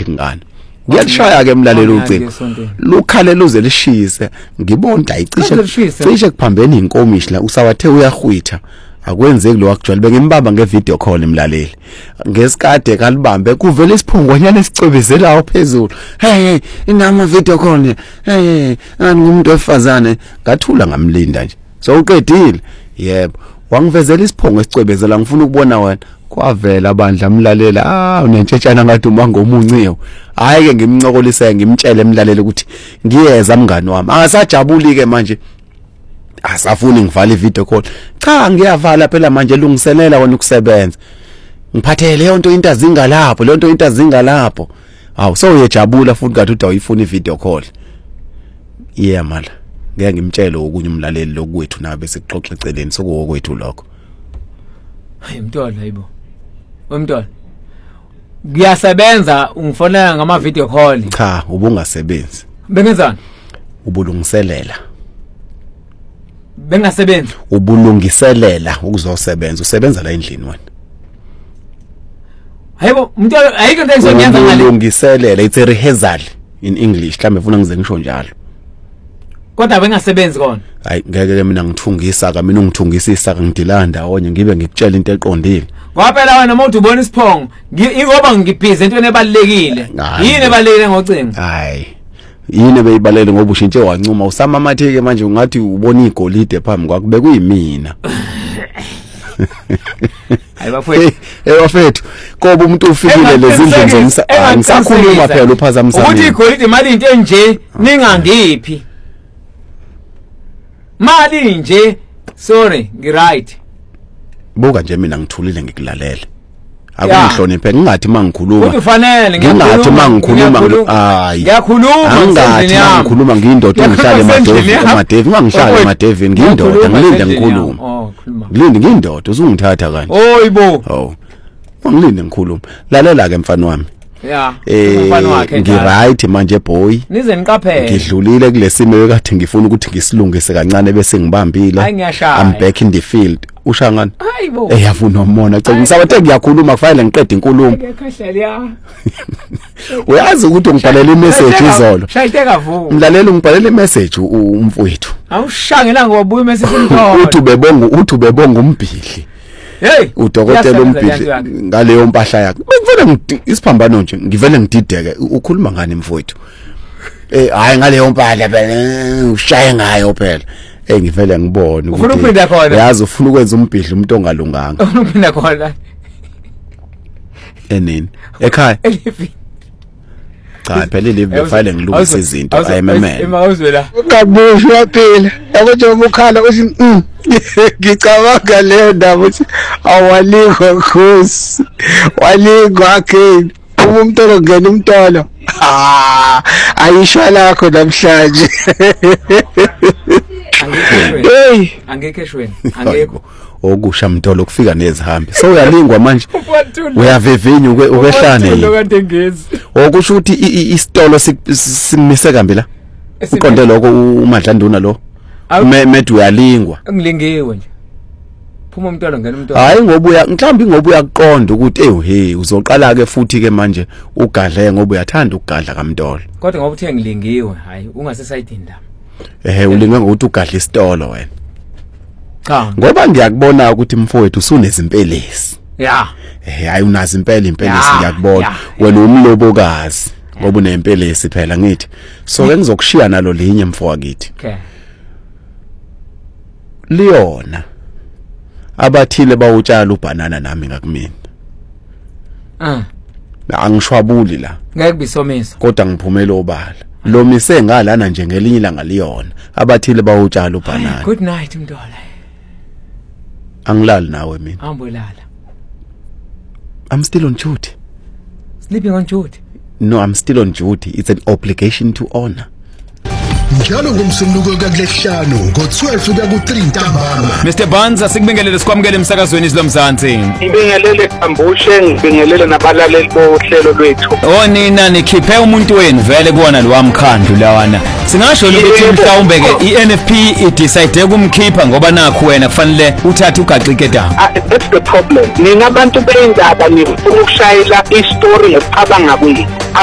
ngani ngiyalishaya ke emlaleli ucingo lukhale luze lishise ngibona ayicishe kuphambene inkomishi la usawathe uyahwitha akwenzeki lo wakujwayele bengimbamba ngevideo call emlaleli ngesikade kalibambe kuvela isiphungwanyana esicwebezelayo phezulu hey inama video call hey ngumuntu wefazane ngathula ngamlinda nje so uqedile yebo wangivezela isiphungo esicwebezela ngifuna ukubona wena kwavela abandla mlalela unentshetshana ngathi uma ngomunceyo hayi ke ngimncokolise ngimtshele emlaleli ukuthi ngiyeza mngani wami angasajabuli ke manje asafuni ngivala ivideo call cha ngiyavala phela manje lungiselela wona ukusebenza ngiphathele leyo nto into azinga lapho awu so uyejabula futhi kathi uthi awuyifuna ivideo call yeah mala ngeke ngimtshele okunye umlaleli lokwethu nabe sikuxoxa eceleni sokuwokwethu lokho hayi mntwana hayibo wemntwana ngiyasebenza ungifonela ngama video call cha ubungasebenzi bengenzani ubulungiselela bengasebenzi ubulungiselela ukuzosebenza usebenza la endlini wena hayibo mntwana ayike into engizonyenza ngale ubulungiselela it's a rehearsal in English mhlawumbe ufuna ngize ngisho njalo kodwa bengasebenzi kona hayi ngeke mina ngithungisa ka mina ungithungisisa ngidilanda onye ngibe ngikutshela into eqondile kwaphela wena mawuthi ubona isiphongo ngoba ngibhizi entweni ebalekile yini ebalekile ngocingo hayi yini beyibalele ngoba ushintshe wancuma usama amatheke manje ungathi ubona igolide phambi kwakho bekuyimina hayi bafowethu bafethu koba umuntu ufikile lezindlu zomsa ngisakhuluma phela uphazamisa ukuthi igolide imali into enje ningangiphi mali nje sorry ngiright buka nje mina ngithulile ngikulalele akungihloniphe ngingathi mangikhuluma ukuthi ufanele ngingathi mangikhuluma hayi ngiyakhuluma ngiyindoda ngihlale emadevi ngingangihlale emadevi ngiyindoda ngilinde ngikhuluma ngilinde ngiyindoda uzungithatha kanje oyibo ngilinde ngikhuluma lalela ke mfana wami mfana wakhe ngiright manje boy nize niqaphele ngidlulile kulesimo ekade ngifuna ukuthi ngisilungise kancane bese ngibambile I'm back in the field ushangana hayibo yafuna umona cha ngisabathe ngiyakhuluma kufanele ngiqede inkulumo uyazi ukuthi ngibhalela imessage izolo shayiteka vu mlalela ngibhalela imessage umfowethu awushangela ngoba imessage imtholo uthi ubebonga umbhidli hey udokotela umbhidli ngaleyo mpahla yakhe ngivele isiphambano nje ngivele ngidideke ukhuluma ngani mfowethu hayi ngaleyo mpahla phela ushaye ngayo phela ngivele ngibone ufuna ukuphinda khona yazi ufuna ukwenza umbhidli umuntu ongalunganga ufuna ukuphinda khona enini ekhaya cha phela live file ngilungisa izinto ayememe imawuzwela kabushwa phela yakuthi umkhala uthi ngicabanga leyo ndaba uthi awalikho Nkosi walikho ke umuntu ongena umntolo ayisho lakho namhlanje angeke shweni angekho okusha mntolo kufika nezihambi so uyalingwa manje uyavevinya ukwehlane lokade ngezi okusho ukuthi isitolo simise kambi la uqonde lokho uMadlanduna lo medu uyalingwa ngilingiwe nje phuma umntwana ngene umntwana hayi ngoba mhlambi ngoba uyakuqonda ukuthi hey uzoqala ke futhi ke manje ugadle ngoba uyathanda ukugadla kaMntolo kodwa ngoba uthe ngilingiwe hayi ungasesayidini la ulingwe ngokuthi ugadla isitolo wena cha ngoba ngiyakubona ukuthi mfowethu usunezimpelesi hayi unazi impelesi ngiyakubona wena umlobokazi ngoba unempelesi phela ngithi so ke ngizokushiya nalo linye mfowethu Leona abathile bawutshala ubanana nami ngakumina angishwabuli la ngeke bisomiso kodwa ngiphumela obala lo mise ngalana nje ngelinye ilanga Leona abathile bawutshala ubanana good night Mntola angilali nawe mina ambulala I'm still on duty sleeping on duty no I'm still on duty it's an obligation to honor njalo ngomsombuluko kaGlesihlanu ngo12 kuya ku3 ntambama Mr Banza sikubingelele sikwamukele emsakazweni izilomzansi ngibingelele Kambushe ngibingelele nabalaleli bohlelo lwethu nina nikhiphe umuntu wenu vele kuona lo wamkhandlu lawana singasho ukuthi mhlawumbe ke iNFP idecide ukumkhipha ngoba nakho wena kufanele uthathe ugaxike daba that's the problem nina abantu beindaba nifuna ukushayela istory ngeqaba ngakuyini